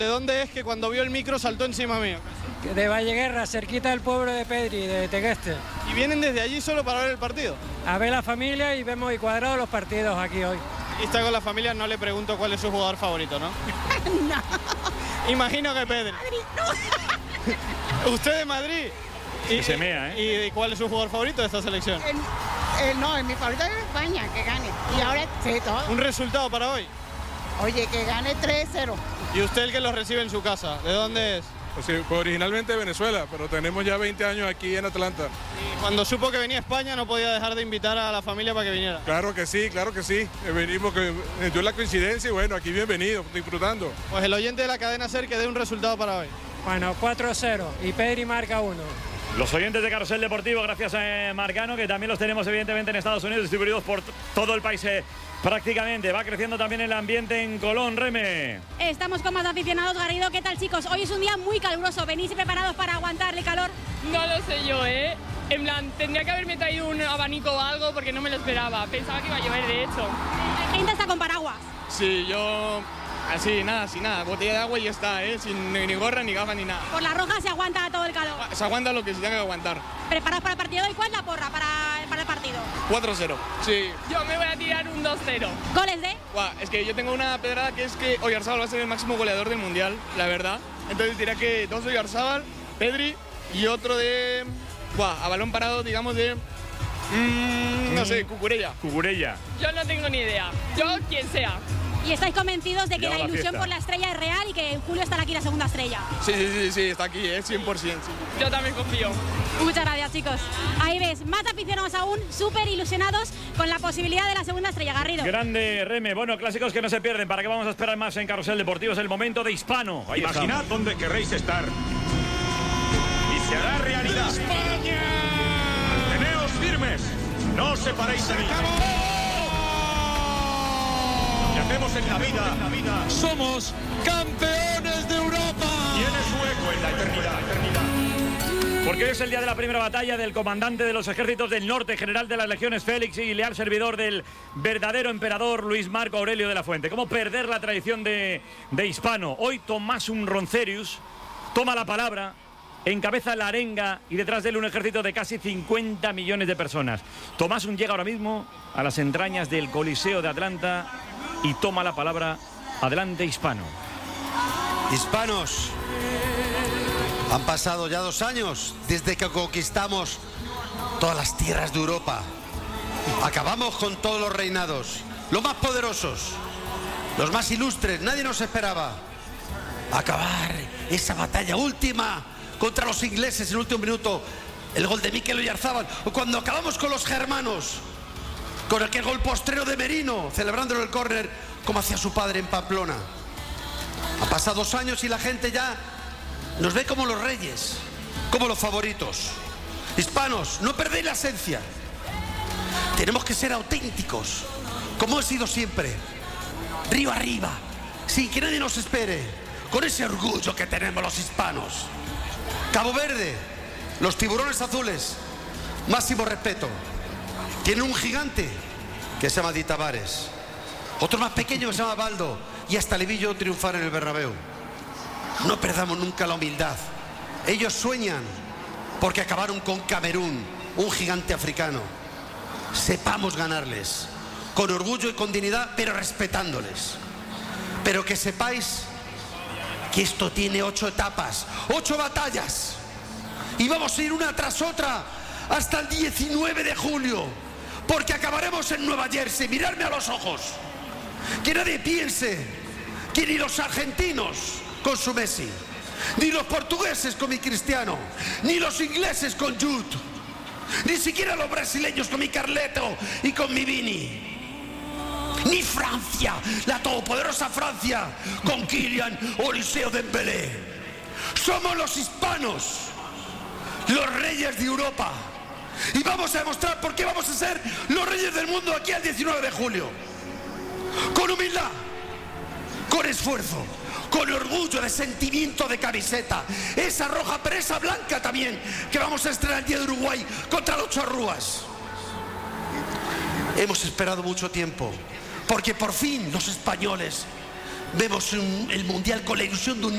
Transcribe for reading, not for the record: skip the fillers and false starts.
¿De dónde es que cuando vio el micro saltó encima mío? De Valleguerra, cerquita del pueblo de Pedri, de Tegueste. ¿Y vienen desde allí solo para ver el partido? A ver la familia y vemos y cuadrados los partidos aquí hoy. Y está con la familia, no le pregunto cuál es su jugador favorito, ¿no? No. Imagino que Pedri. Madrid, no. ¿Usted de Madrid? Que se mea, ¿eh? ¿Y cuál es su jugador favorito de esta selección? No, mi favorito es España, que gane. Y ahora sí, todo. ¿Un resultado para hoy? Oye, que gane 3-0. ¿Y usted el que los recibe en su casa? ¿De dónde es? Pues sí, pues originalmente de Venezuela, pero tenemos ya 20 años aquí en Atlanta. Y cuando supo que venía a España no podía dejar de invitar a la familia para que viniera. Claro que sí, claro que sí. Venimos, que dio la coincidencia y bueno, aquí bienvenido, disfrutando. Pues el oyente de la cadena SER que dé un resultado para hoy. Bueno, 4-0 y Pedri marca 1. Los oyentes de Carrusel Deportivo, gracias a Marcano, que también los tenemos evidentemente en Estados Unidos, distribuidos por todo el país prácticamente. Va creciendo también el ambiente en Colón, Reme. Estamos con más aficionados, Garrido. ¿Qué tal, chicos? Hoy es un día muy caluroso. ¿Venís preparados para aguantar el calor? No lo sé yo, ¿eh? En plan, tendría que haberme traído un abanico o algo porque no me lo esperaba. Pensaba que iba a llover, de hecho. La gente está con paraguas. Sí, yo así, nada, sin nada. Botella de agua y ya está, ¿eh? Sin ni gorra, ni gafas, ni nada. Por la roja se aguanta todo el calor. Se aguanta lo que se tenga que aguantar. ¿Preparados para el partido? ¿Y cuál es la porra para el partido? 4-0. Sí. Yo me voy a tirar un 2-0. ¿Goles de? Buah, es que yo tengo una pedrada que es que Oyarzábal va a ser el máximo goleador del Mundial, la verdad. Entonces diría que 2 de Oyarzábal, Pedri y otro de... Buah, a balón parado, digamos de... no sé, Cucurella. Cucurella. Yo no tengo ni idea. Yo, quien sea. ¿Y estáis convencidos de que Lleva la la ilusión fiesta. por la estrella es real y que en julio estará aquí la segunda estrella? Sí, está aquí, 100%. Sí. Yo también confío. Muchas gracias, chicos. Ahí ves, más aficionados aún, súper ilusionados con la posibilidad de la segunda estrella, Garrido. Grande, Reme. Bueno, clásicos que no se pierden. ¿Para qué vamos a esperar más en Carrusel Deportivo? Es el momento de Hispano. Ahí Imaginad dónde querréis estar. Y se hará realidad. ¡España! Manteneos firmes. No os separéis de mí. Lo que hacemos en la vida. Somos campeones de Europa. Tiene su eco en la eternidad. Porque hoy es el día de la primera batalla del comandante de los ejércitos del norte, general de las legiones Félix y leal servidor del verdadero emperador Luis Marco Aurelio de la Fuente. ¿Cómo perder la tradición de Hispano? Hoy Tomás Roncerius toma la palabra, encabeza la arenga y detrás de él un ejército de casi 50 millones de personas. Tomás llega ahora mismo a las entrañas del Coliseo de Atlanta y toma la palabra. Adelante, Hispano. Hispanos, han pasado ya 2 años desde que conquistamos todas las tierras de Europa. Acabamos con todos los reinados, los más poderosos, los más ilustres. Nadie nos esperaba acabar esa batalla última contra los ingleses en el último minuto. El gol de Mikel Oyarzábal. O cuando acabamos con los germanos, con aquel gol postrero de Merino, celebrándolo el córner como hacía su padre en Pamplona. Han pasado 2 años y la gente ya nos ve como los reyes, como los favoritos. Hispanos, no perdéis la esencia. Tenemos que ser auténticos, como he sido siempre. Río arriba, sin que nadie nos espere, con ese orgullo que tenemos los hispanos. Cabo Verde, los tiburones azules, máximo respeto. Tienen un gigante que se llama Di Tavares, otro más pequeño que se llama Baldo, y hasta le vi yo triunfar en el Bernabéu. No perdamos nunca la humildad. Ellos sueñan porque acabaron con Camerún, un gigante africano. Sepamos ganarles con orgullo y con dignidad, pero respetándoles. Pero que sepáis que esto tiene 8 etapas, 8 batallas, y vamos a ir una tras otra hasta el 19 de julio, porque acabaremos en Nueva Jersey. Miradme a los ojos, que nadie piense que ni los argentinos con su Messi, ni los portugueses con mi Cristiano, ni los ingleses con Jude, ni siquiera los brasileños con mi Carleto y con mi Vini, ni Francia, la todopoderosa Francia con Kylian o Eliseo Dembélé. Somos los hispanos, los reyes de Europa, y vamos a demostrar por qué vamos a ser los reyes del mundo aquí al 19 de julio. Con humildad, con esfuerzo, con orgullo, de sentimiento de camiseta, esa roja pero esa blanca también, que vamos a estrenar el día de Uruguay contra los charrúas. Hemos esperado mucho tiempo, porque por fin los españoles vemos el Mundial con la ilusión de un